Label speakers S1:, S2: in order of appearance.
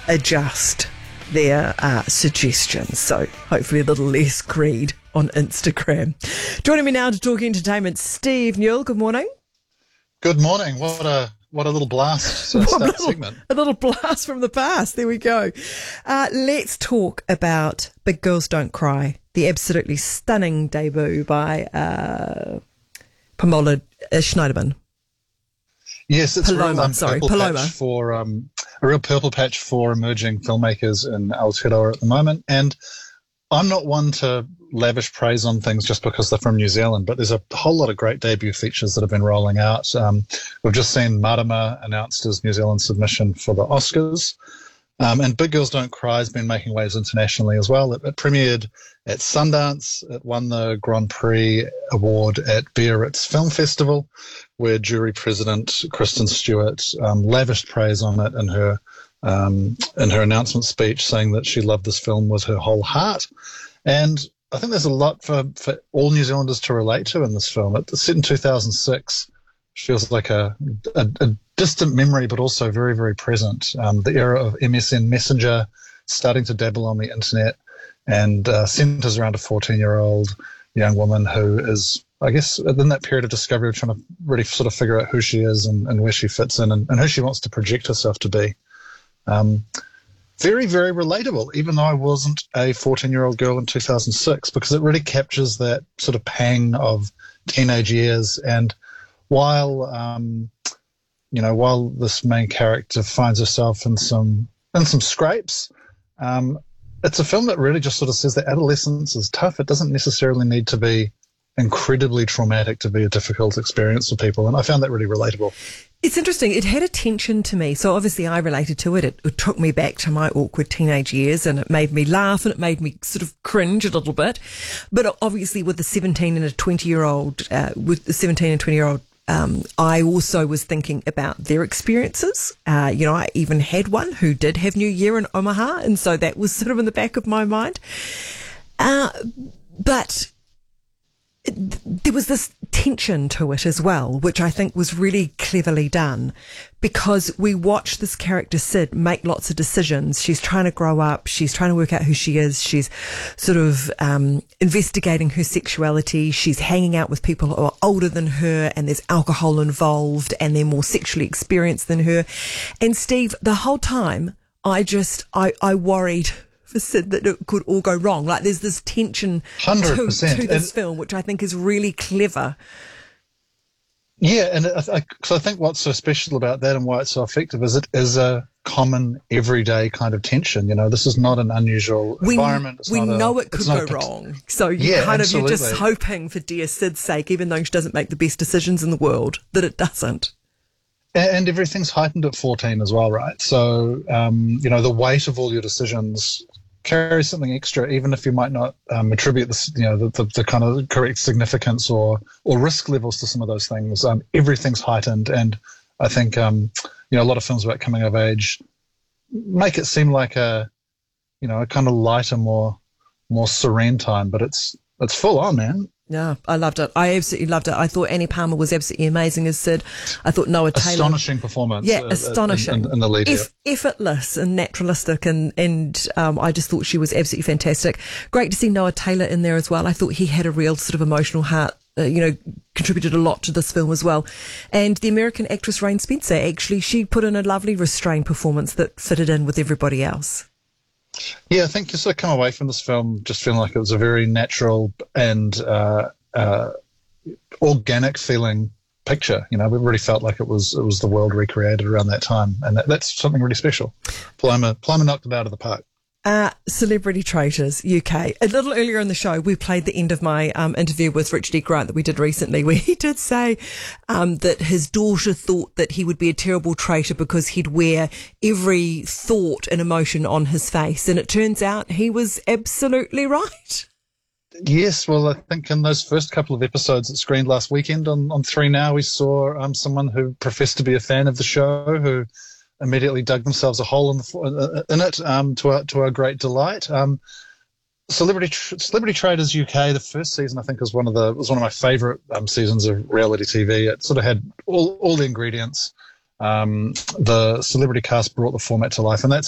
S1: adjust their suggestions. So hopefully a little less greed on Instagram. Joining me now to talk entertainment, Steve Newell. Good morning.
S2: Good morning. What a little blast to start the segment.
S1: A little blast from the past. There we go. Let's talk about Big Girls Don't Cry, the absolutely stunning debut by Pamela Schneiderman.
S2: Yes, it's
S1: Paloma,
S2: a real purple patch for emerging filmmakers in Aotearoa at the moment. And I'm not one to lavish praise on things just because they're from New Zealand, but there's a whole lot of great debut features that have been rolling out. We've just seen Marama announced as New Zealand's submission for the Oscars. And Big Girls Don't Cry has been making waves internationally as well. It premiered at Sundance. It won the Grand Prix award at Biarritz Film Festival, where jury president Kristen Stewart lavished praise on it in her announcement speech, saying that she loved this film with her whole heart. And I think there's a lot for all New Zealanders to relate to in this film. It's set in 2006. Feels like a distant memory, but also very, very present. The era of MSN Messenger, starting to dabble on the internet, and centers around a 14-year-old young woman who is, I guess, in that period of discovery, trying to really sort of figure out who she is and where she fits in and who she wants to project herself to be. Very, very relatable, even though I wasn't a 14-year-old girl in 2006, because it really captures that sort of pang of teenage years. And while this main character finds herself in some scrapes, it's a film that really just sort of says that adolescence is tough. It doesn't necessarily need to be incredibly traumatic to be a difficult experience for people, and I found that really relatable.
S1: It's interesting. It had a tension to me. So obviously I related to it. It took me back to my awkward teenage years, and it made me laugh, and it made me sort of cringe a little bit. But obviously with the 17 and 20-year-old, I also was thinking about their experiences. I even had one who did have New Year in Omaha, and so that was sort of in the back of my mind. But there was this tension to it as well, which I think was really cleverly done, because we watch this character Sid make lots of decisions. She's trying to grow up. She's trying to work out who she is. She's sort of investigating her sexuality. She's hanging out with people who are older than her, and there's alcohol involved, and they're more sexually experienced than her. And Steve, the whole time, I worried for Sid that it could all go wrong. Like, there's this tension
S2: 100%.
S1: to this film, which I think is really clever.
S2: Yeah, and I think what's so special about that and why it's so effective is it is a common everyday kind of tension. This is not an unusual environment.
S1: We know it could go wrong. So you're just hoping for dear Sid's sake, even though she doesn't make the best decisions in the world, that it doesn't.
S2: And everything's heightened at 14 as well, right? So, the weight of all your decisions carries something extra, even if you might not attribute the kind of correct significance or risk levels to some of those things. Everything's heightened, and I think a lot of films about coming of age make it seem like a kind of lighter, more serene time, but it's full on, man.
S1: Yeah, I loved it. I absolutely loved it. I thought Annie Palmer was absolutely amazing as Sid. I thought Noah Taylor...
S2: Astonishing performance.
S1: Yeah, astonishing.
S2: In the lead.
S1: Effortless and naturalistic, and I just thought she was absolutely fantastic. Great to see Noah Taylor in there as well. I thought he had a real sort of emotional heart, contributed a lot to this film as well. And the American actress Rain Spencer, actually, she put in a lovely restrained performance that fitted in with everybody else.
S2: Yeah, I think you sort of come away from this film just feeling like it was a very natural and organic feeling picture. We really felt like it was the world recreated around that time, and that's something really special. Paloma knocked it out of the park.
S1: Celebrity Traitors UK. A little earlier in the show, we played the end of my interview with Richard E. Grant that we did recently, where he did say that his daughter thought that he would be a terrible traitor because he'd wear every thought and emotion on his face. And it turns out he was absolutely right.
S2: Yes, well, I think in those first couple of episodes that screened last weekend on 3 Now, we saw someone who professed to be a fan of the show who immediately dug themselves a hole in it to our great delight. Celebrity Traitors UK, the first season, I think, was one of my favourite seasons of reality TV. It sort of had all the ingredients. The celebrity cast brought the format to life, and that's